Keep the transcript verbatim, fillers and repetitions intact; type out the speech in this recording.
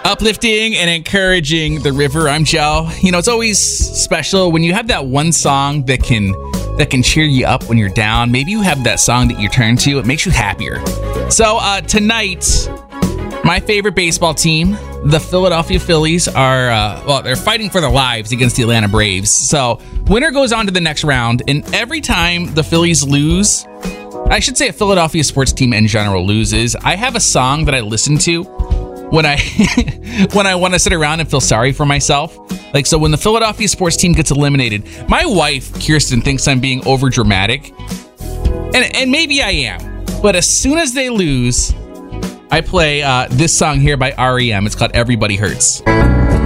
Uplifting and encouraging the river. I'm Joe. You know, it's always special when you have that one song that can that can cheer you up when you're down. Maybe you have that song that you turn to. It makes you happier. So uh, tonight, my favorite baseball team, the Philadelphia Phillies, are, uh, well, they're fighting for their lives against the Atlanta Braves. So winner goes on to the next round. And every time the Phillies lose, I should say a Philadelphia sports team in general loses, I have a song that I listen to when I when I want to sit around and feel sorry for myself. Like, so when the Philadelphia sports team gets eliminated, my wife, Kirsten, thinks I'm being over dramatic. And, and maybe I am. But as soon as they lose, I play uh, this song here by R E M. It's called Everybody Hurts.